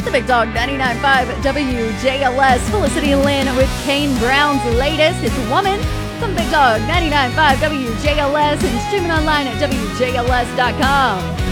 The Big Dog 99.5 WJLS. Felicity Lynn with Kane Brown's latest. It's Woman. It's on Big Dog 99.5 WJLS and streaming online at WJLS.com.